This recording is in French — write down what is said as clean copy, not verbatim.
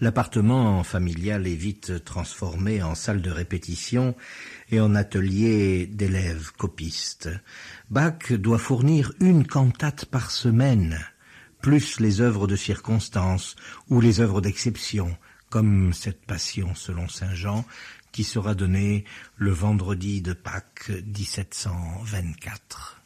L'appartement familial est vite transformé en salle de répétition et en atelier d'élèves copistes. Bach doit fournir une cantate par semaine, plus les œuvres de circonstance ou les œuvres d'exception, comme cette Passion selon saint Jean, qui sera donnée le vendredi de Pâques 1724.